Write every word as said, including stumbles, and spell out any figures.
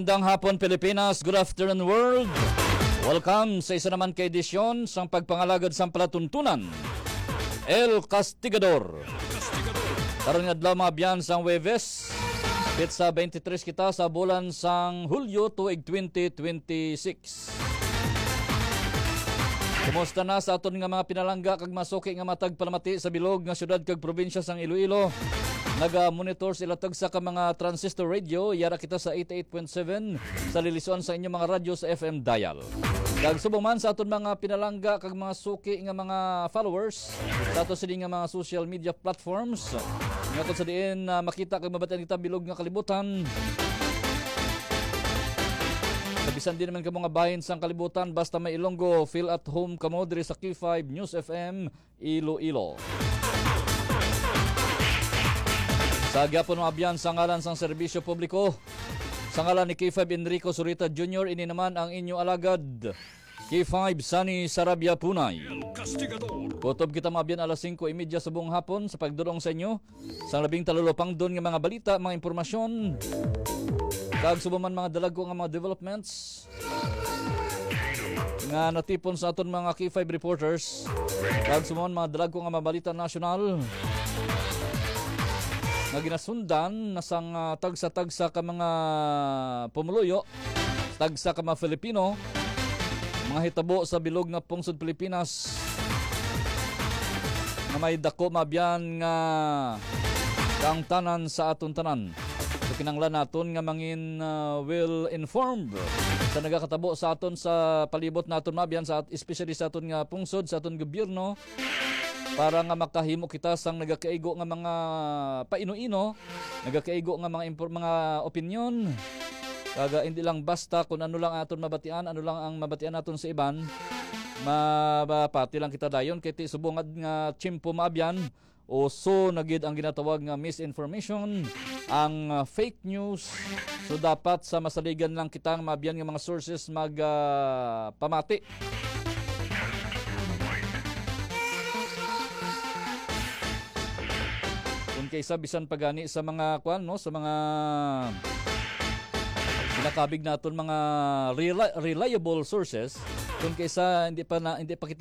Magandang hapon Pilipinas, good afternoon world. Welcome sa isa naman ka edisyon sang pagpangalagad sa palatuntunan. El Castigador. Karon nga adlaw mga biyan sang Huwebes, petsa twenty-three kita sa bulan sang Hulyo tuig twenty twenty-six. Kumusta na sa aton nga mga pinalangga kag masuki nga matag palamati sa bilog nga syudad kag probinsya sang Iloilo? Naga-monitor sila tag sa ka mga transistor radio, yara kita sa eighty-eight point seven sa lilisyon sa inyong mga radyo sa F M dial. Kag subuman sa aton mga pinalangga kag mga suki nga mga followers sa ato sini nga mga social media platforms. Nga sa diin uh, makita kag mabatian kita bilog nga kalibutan. Kabisan din naman kamo nga bahin sang kalibutan basta may Ilonggo, feel at home kamo diri sa Q five News F M Iloilo. Sa gyapon mga abyan sa ngalan sang serbisyo publiko, sa ngalan ni K five Enrico Zurita Junior, ini naman ang inyo alagad, K five Sunny Sarabia Punay. Kutob kita mga abyan alas singko trenta sa buong hapon sa pagdurong sa inyo sa labing talulopang doon nga mga balita, mga impormasyon, kag subaman mga dalago nga mga developments nga natipon sa aton mga K five reporters, kag subaman mga dalago nga mga balita nasyonal nga ginasundan na sang uh, tagsa-tagsa ka mga pumuluyo, tagsa ka mga Filipino, mga hitabo sa bilog nga pungsod Pilipinas na may dako mabyan nga kang tanan sa aton tanan. So kinanglan naton nga mangin uh, well informed sa nagakatabo sa aton sa palibot naton mabyan, sa especially sa aton nga pungsod, sa aton gobyerno, para nga makahimo kita sang nagakaigo nga mga paino-ino, nagakaigo nga mga impor, mga opinion, kaga hindi lang basta kung ano lang aton mabatian, ano lang ang mabatian naton sa iban, mabapati lang kita dayon kay ti subungad nga chimpo mabyan o so nagid ang ginatawag nga misinformation, ang uh, fake news. So dapat sa masaligan lang kitang mabyan nga mga sources mag uh, pamati. Kaysa bisan pagani sa mga kwan no, sa mga pinakabig naton mga reli- reliable sources, kung kaysa hindi pa na, hindi pa kita